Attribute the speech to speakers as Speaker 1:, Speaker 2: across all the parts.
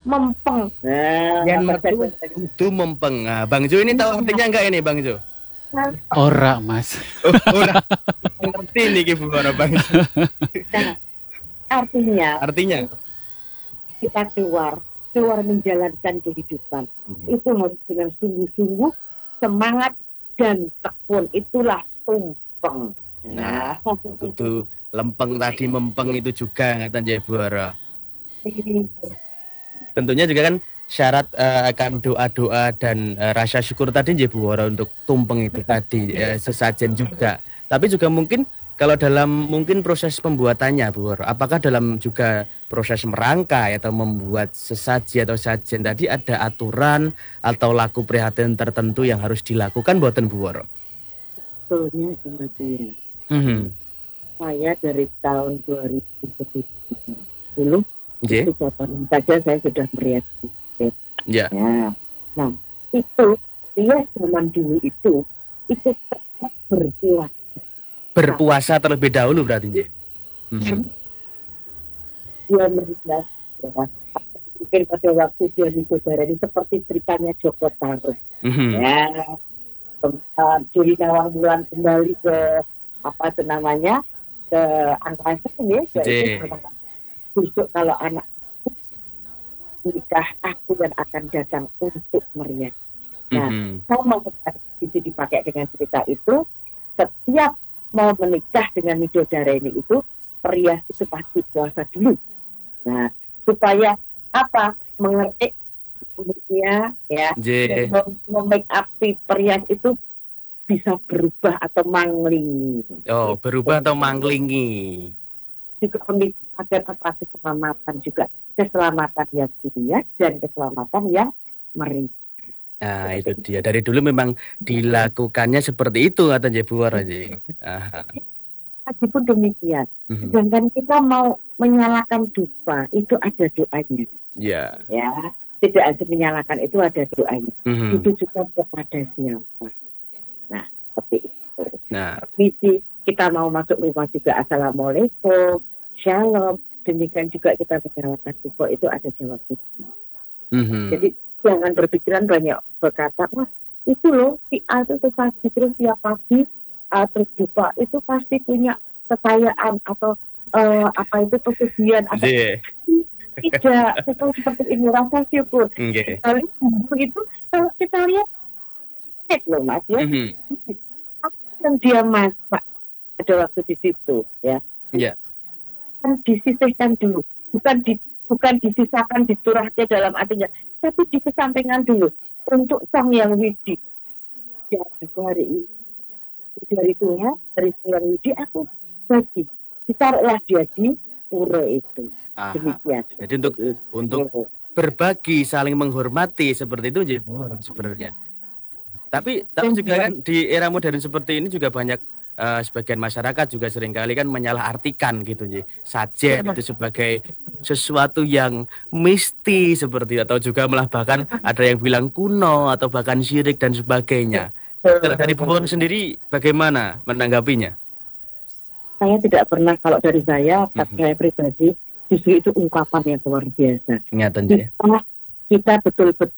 Speaker 1: mempeng. Nah,
Speaker 2: Yen metu kudu mempeng. Nah, Bang Jo ini tahu artinya enggak ini, Bang Jo?
Speaker 3: Ora, Mas.
Speaker 2: Ora ngerti nih Bu Ora Bang Jo.
Speaker 1: Nah, artinya kita keluar menjalankan kehidupan. Itu harus dengan sungguh-sungguh, semangat dan tekun. Itulah tumpeng.
Speaker 2: Nah, kudu lempeng tadi mempeng itu juga ngaten ya Bu Ora. Tentunya juga kan syarat akan doa-doa dan rasa syukur tadi ya Bu Ora untuk tumpeng itu tadi sesajen juga. Tapi juga mungkin kalau dalam mungkin proses pembuatannya Bu Ora, apakah dalam juga proses merangkai atau membuat sesaji atau sajen tadi ada aturan atau laku prihatin tertentu yang harus dilakukan buatan Bu Ora?
Speaker 1: Sebetulnya saya dari tahun 2010 itu contohnya saja saya sudah merias.
Speaker 2: Ya.
Speaker 1: Nah, itu dia zaman dulu itu tetap
Speaker 2: berpuasa terlebih dahulu berarti ya.
Speaker 1: Dia merias mungkin pada waktu dia ini seperti ceritanya Joko Tarub. Juli Nawang Bulan kembali ke apa itu namanya ke angkasa ya, besok kalau anak nikah aku dan akan datang untuk merias. Nah, sama itu dipakai dengan cerita itu, setiap mau menikah dengan Midodareni itu perias itu pasti puasa dulu. Nah, supaya apa? Mengerti umurnya ya, make up perias itu bisa berubah atau manglingi.
Speaker 2: Oh, berubah atau manglingi.
Speaker 1: Juga agar apa keselamatan juga, keselamatan yang dunia dan keselamatan yang meri.
Speaker 2: Nah, itu dia. Dari dulu memang dilakukannya seperti itu katanya Bu Ora.
Speaker 1: Meskipun demikian, sedangkan kita mau menyalakan dupa, itu ada doanya. Ya, tidak hanya menyalakan, itu ada doanya. Itu juga kepada siapa. Nah, seperti itu. Nah, visi kita mau masuk rumah juga assalamualaikum, shalom. Demikian juga kita menyalakan dupa, itu ada jawab visi. Jadi jangan berpikiran banyak berkata, wah itu loh si A itu pasti terus tiap pagi terus dupa itu pasti punya kekayaan atau apa itu pesugihan atau tidak, itu seperti ini rasa syukur. Kalau begitu kalau kita lihat loh Mas ya, yang dia masak pada waktu di situ ya, kan disisihkan dulu, bukan disisakan dicurahkan dalam artinya, tapi dikesampingkan dulu untuk Sang Yang Widi. Ya, hari ini dari Tuhan, dari Sang Yang Widi aku bagi, ditaruhlah dia di pura itu. Demikian.
Speaker 2: Jadi untuk berbagi, saling menghormati seperti itu sebenarnya. Tapi juga kan di era modern seperti ini juga banyak sebagian masyarakat juga seringkali kan menyalahartikan gitu nih sajen itu sebagai sesuatu yang misti seperti atau juga malah bahkan ada yang bilang kuno atau bahkan syirik dan sebagainya. Dari Bu Ora sendiri bagaimana menanggapinya?
Speaker 1: Saya tidak pernah, kalau dari saya pribadi justru itu ungkapan yang luar biasa. Kita betul-betul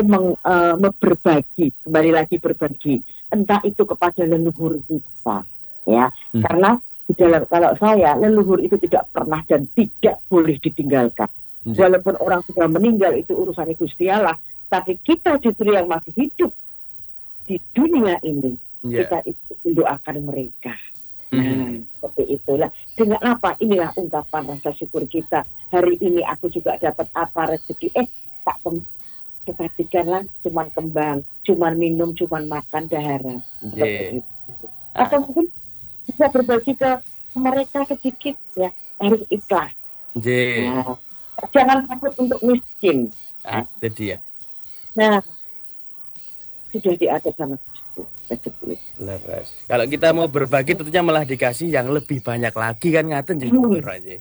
Speaker 1: berbagi, kembali lagi berbagi, entah itu kepada leluhur kita. Ya, karena di dalam, kalau saya, leluhur itu tidak pernah dan tidak boleh ditinggalkan. Walaupun orang sudah meninggal itu urusan Gusti Allah, tapi kita justru yang masih hidup di dunia ini, kita itu mendoakan mereka. Nah, seperti itulah. Dengan apa? Inilah ungkapan rasa syukur kita. Hari ini aku juga dapat apa rezeki. Tak kebajikanlah, cuman kembang, cuman minum, cuman makan daharan. Atau mungkin bisa berbagi ke mereka sedikit ya, harus ikhlas. Nah, jangan takut untuk miskin.
Speaker 2: Itu dia.
Speaker 1: Nah, sudah diatur sama Kristus.
Speaker 2: Kalau kita mau berbagi tentunya malah dikasih yang lebih banyak lagi kan ngaten jadi aja.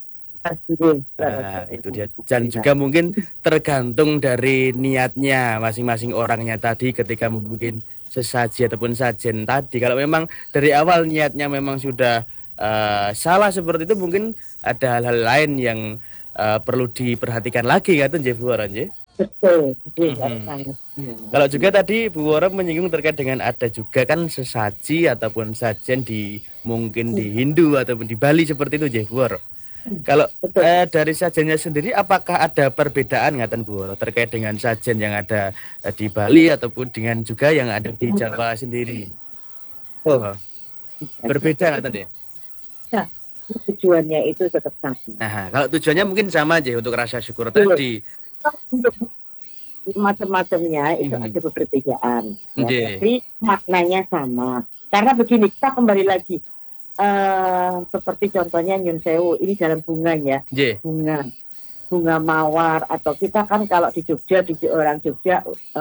Speaker 2: Nah, itu dia. Dan juga mungkin tergantung dari niatnya masing-masing orangnya tadi ketika mungkin sesaji ataupun sajen tadi. Kalau memang dari awal niatnya memang sudah salah seperti itu, mungkin ada hal-hal lain yang perlu diperhatikan lagi kan Bu Ora.
Speaker 1: Betul.
Speaker 2: Kalau juga tadi Bu Woro menyinggung terkait dengan ada juga kan sesaji ataupun sajen mungkin di Hindu ataupun di Bali seperti itu, Bu Woro. Kalau dari sajennya sendiri, apakah ada perbedaan ngaten Bu Woro terkait dengan sajen yang ada di Bali ataupun dengan juga yang ada di Jawa sendiri? Oh, berbeda ngaten ya?
Speaker 1: Nah, tujuannya itu tetap sama.
Speaker 2: Nah, kalau tujuannya mungkin sama aja untuk rasa syukur tadi.
Speaker 1: Untuk macam-macamnya itu ada perbedaan, tapi maknanya sama. Karena begini, kita kembali lagi seperti contohnya Nyun Sewu ini dalam bunga ya, bunga mawar, atau kita kan kalau di Jogja, di orang Jogja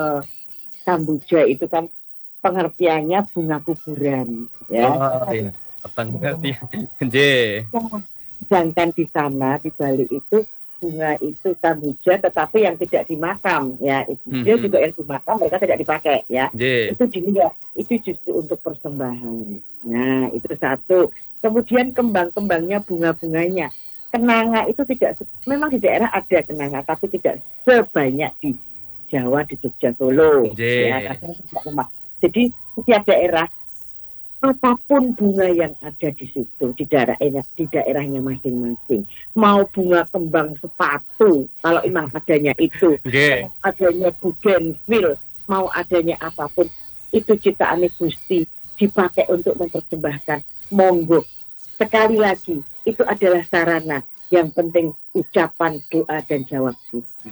Speaker 1: Kamboja itu kan pengertiannya bunga kuburan ya.
Speaker 2: Oh iya, pengertian.
Speaker 1: Sedangkan di sana di Bali itu bunga itu Kamboja, tetapi yang tidak dimakam ya, dia juga yang dimakam mereka tidak dipakai ya. Itu dilihat, itu justru untuk persembahan. Nah itu satu. Kemudian kembang-kembangnya, bunga-bunganya, kenanga itu tidak, memang di daerah ada kenanga, tapi tidak sebanyak di Jawa, di Jogja, Solo. Ya, jadi setiap daerah, apapun bunga yang ada di situ, di daerahnya masing-masing, mau bunga kembang sepatu, kalau memang adanya itu, adanya bougainville, mau adanya apapun, itu ciptaan Gusti dipakai untuk mempersembahkan, monggo. Sekali lagi, itu adalah sarana, yang penting ucapan, doa, dan jawab kita.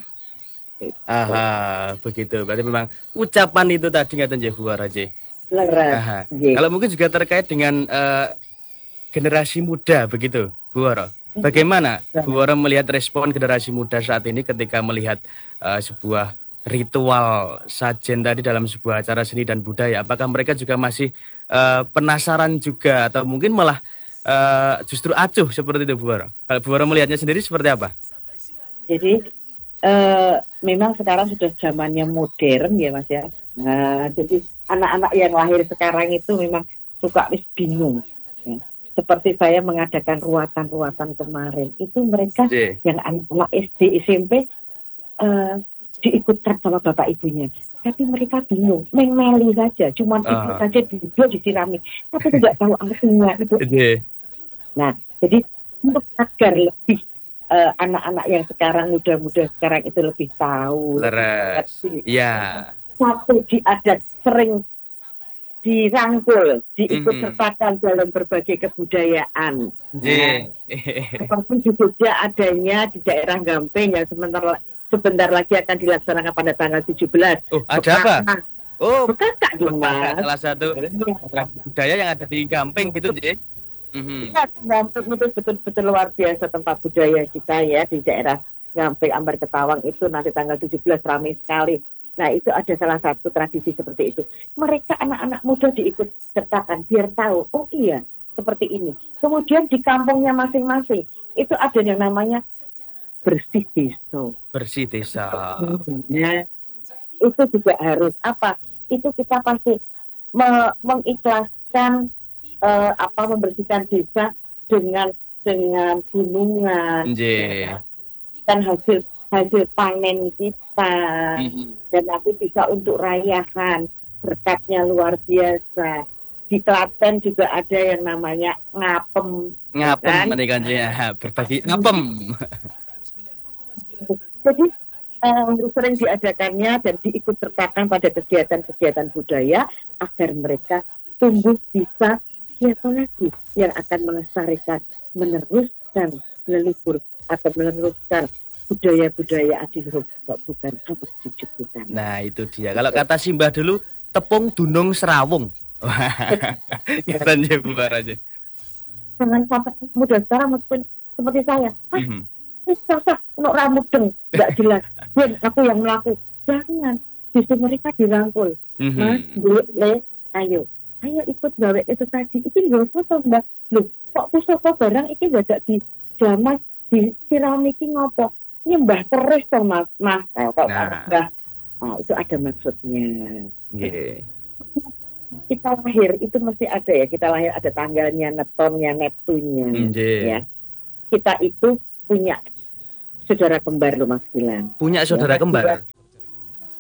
Speaker 2: Aha, begitu. Berarti memang ucapan itu tadi ngaten nggih Bu Woro. Kalau mungkin juga terkait dengan generasi muda begitu, Bu Woro. Bagaimana Bu Woro melihat respon generasi muda saat ini ketika melihat sebuah ritual sajen tadi dalam sebuah acara seni dan budaya? Apakah mereka juga masih penasaran juga atau mungkin malah justru acuh seperti itu Bu Woro? Kalau Bu Woro melihatnya sendiri seperti apa?
Speaker 1: Jadi memang sekarang sudah zamannya modern ya Mas ya. Nah, jadi anak-anak yang lahir sekarang itu memang suka bingung. Ya. Seperti saya mengadakan ruatan-ruatan kemarin, itu mereka yang anak SD, SMP diikutkan sama bapak ibunya. Tapi mereka bingung, meli saja, cuma ikut saja duduk disirami, tapi tidak tahu artinya itu. Nah, jadi untuk agar lebih anak-anak yang sekarang muda-muda sekarang itu lebih tahu.
Speaker 2: Ya.
Speaker 1: Satu diadat sering dirangkul, diikut sertakan dalam berbagai kebudayaan. Seperti di Jogja adanya di daerah Gampeng yang sebentar lagi akan dilaksanakan pada tanggal 17.
Speaker 2: Oh, ada apa?
Speaker 1: Bukan Kak Mas.
Speaker 2: Salah satu budaya yang ada di Gampeng gitu,
Speaker 1: Gampeng itu betul-betul luar biasa tempat budaya kita ya di daerah Gampeng, Ambar Ketawang itu nanti tanggal 17 ramai sekali. Nah itu ada salah satu tradisi seperti itu. Mereka anak-anak muda diikut sertakan biar tahu, oh iya seperti ini. Kemudian di kampungnya masing-masing itu ada yang namanya bersih desa.
Speaker 2: Bersih desa.
Speaker 1: Ya, itu juga harus apa? Itu kita pasti mengikhlaskan membersihkan desa dengan gunungan. Dan hasil panen kita dan nanti bisa untuk rayahan, berkatnya luar biasa. Di Klaten juga ada yang namanya ngapem
Speaker 2: kan? Berbagi ngapem.
Speaker 1: Jadi sering diadakannya dan diikut sertakan pada kegiatan-kegiatan budaya agar mereka tumbuh bisa siapa lagi yang akan melestarikan, meneruskan leluhur atau meneruskan budaya-budaya adiluhur, bukan apa cucukan.
Speaker 2: Nah itu dia. Kalau kata Simbah dulu, tepung dunung serawung. Kita bubar aja.
Speaker 1: Jangan sampai muda sekarang meskipun seperti saya. Sasa untuk rambut deng, nggak jelas. Ben, aku yang melakukan. Jangan. Justru mereka dirangkul. Mas, ayo ikut gawe itu tadi. Itu nggak foto mbak. Loh, kok pusaka barang ini nggak di jamas di siramiki ngopo? Nyembah terus toh mas. Nah, itu ada maksudnya. Kita lahir itu mesti ada ya. Kita lahir ada tanggalnya, netonnya, neptunnya. Ya. Kita itu punya saudara kembar loh Mas Gilang.
Speaker 2: Punya saudara kembar?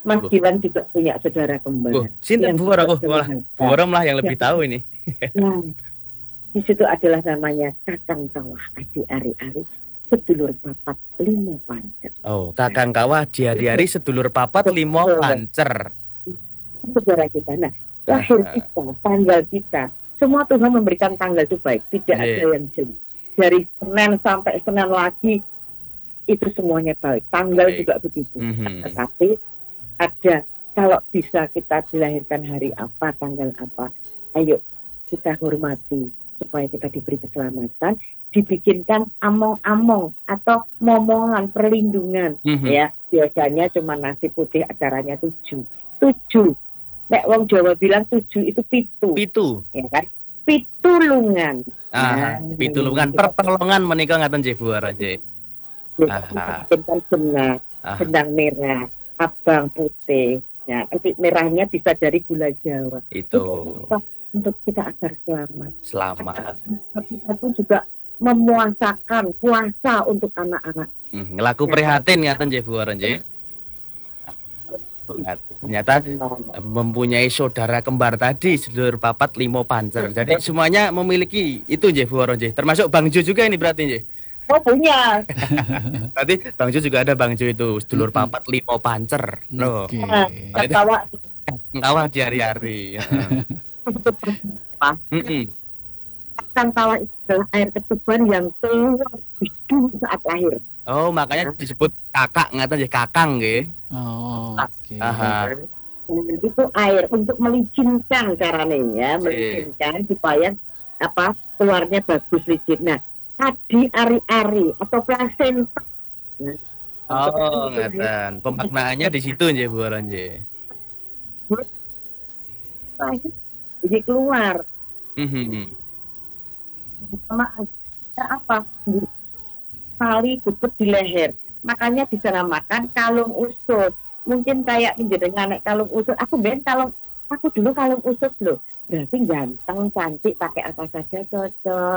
Speaker 1: Mas Gilang juga punya saudara kembar.
Speaker 2: Sinten Bu Woro? Bu Woro lah yang lebih tahu ini.
Speaker 1: Nah, di situ adalah namanya Kakang Kawah Adi Ari-Ari, sedulur papat limo pancer.
Speaker 2: Oh, Kakang Kawah Adi Ari-Ari, sedulur papat limo pancer.
Speaker 1: Saudara kita. Nah, lahir kita, tanggal kita, semua Tuhan memberikan tanggal itu baik, tidak ada yang jelek. Dari Senin sampai Senin lagi itu semuanya baik. Tanggal juga begitu. Tetapi ada, kalau bisa kita dilahirkan hari apa, tanggal apa, ayo kita hormati supaya kita diberi keselamatan, dibikinkan among-among atau momongan perlindungan. Ya, biasanya cuma nasi putih, acaranya 7. Nek wong Jawa bilang 7 itu pitu. Ya kan? Pitulungan.
Speaker 2: Pitulungan pertolongan menika ngaten nggih Bu Woro nggih.
Speaker 1: Benang merah, abang putih. Ya, nanti merahnya bisa dari gula Jawa.
Speaker 2: Itu
Speaker 1: untuk kita agar selamat. Kita pun juga memuasakan puasa untuk anak-anak.
Speaker 2: Ngelaku prihatin ngaten nggih Bu Woro nggih. Ternyata mempunyai saudara kembar tadi, sedulur papat limo pancer. Jadi semuanya memiliki itu nggih Bu Woro nggih. Termasuk Bang Jo juga ini berarti nggih.
Speaker 1: Oh punya.
Speaker 2: Berarti Bang Jo juga ada Bang Jo itu sedulur papat limo pancer. Loh. Kawah di hari-hari.
Speaker 1: Kakang Kawah itu adalah air ketuban yang keluar hidup saat lahir.
Speaker 2: Oh, makanya disebut kakak, ngaten nggih kakang nggih.
Speaker 3: Oh, oke.
Speaker 1: Itu air untuk melicinkan caranya ya, melicinkan supaya keluarnya bagus licin. Nah, Adi Ari-Ari atau plasenta.
Speaker 2: Oh, ngaten. Pemaknaannya di situ nggih Bu Woro nggih.
Speaker 1: Jadi keluar. Sama apa? Tali gubet di leher. Makanya dinamakan kalung usut. Mungkin kayak penjenengan nek kalung usut. Aku dulu kalung usut loh. Berarti ganteng, cantik, pakai apa saja cocok.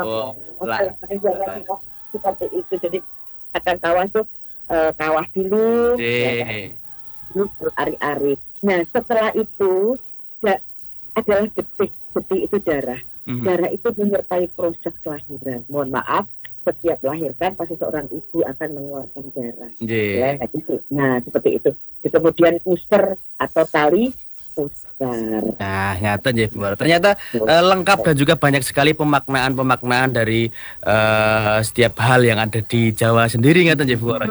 Speaker 1: Seperti itu. Jadi Kakang Kawah tuh kawah dulu. Dulu Ari-Ari. Nah setelah itu adalah detik itu darah. Darah itu menyertai proses kelahiran. Mohon maaf, setiap melahirkan pasti seorang ibu akan mengeluarkan darah. Ya, nah seperti itu. Kemudian puser atau tali pusar.
Speaker 2: Nah, nyata nggih Bu Woro. Ternyata lengkap dan juga banyak sekali pemaknaan dari setiap hal yang ada di Jawa sendiri ngaten nggih Bu Woro.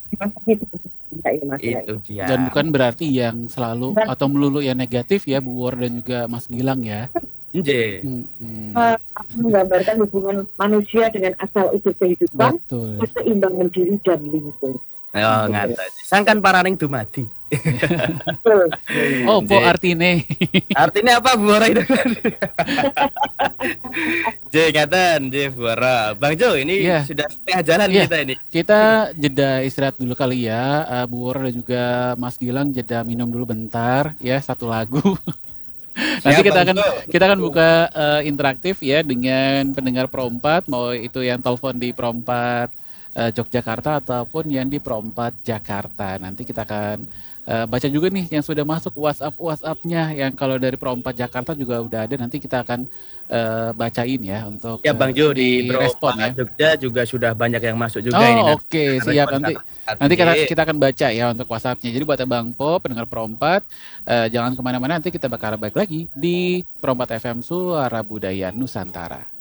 Speaker 3: Itu dia. Dan bukan berarti yang selalu atau melulu yang negatif ya Bu Woro dan juga Mas Gilang ya.
Speaker 2: Nggih.
Speaker 1: Menggambarkan hubungan manusia dengan asal usul kehidupan, keseimbangan diri dan lingkungan.
Speaker 2: Oh, ngaten. Sangkan paraning dumadi.
Speaker 3: Oh, po artine.
Speaker 2: Artinya apa Bu Woro itu? Ngaten, Bu Woro. Bang Jo, ini sudah setengah jalan kita ini.
Speaker 3: Kita jeda istirahat dulu kali ya. Bu Woro dan juga Mas Gilang jeda minum dulu bentar ya, satu lagu. Nanti kita akan buka interaktif ya dengan pendengar Pro 4, mau itu yang telepon di Pro 4 Yogyakarta ataupun yang di Pro 4 Jakarta. Nanti kita akan baca juga nih yang sudah masuk WhatsApp-nya, yang kalau dari Pro 4 Jakarta juga udah ada, nanti kita akan bacain ya untuk
Speaker 2: Bang Jo di
Speaker 3: respon ya.
Speaker 2: Jogja juga sudah banyak yang masuk juga ini.
Speaker 3: Oke, siap. Nanti kita akan baca ya untuk WhatsApp-nya. Jadi buat Bang Po, pendengar Pro 4, jangan kemana-mana, nanti kita bakal balik lagi di Pro 4 FM Suara Budaya Nusantara.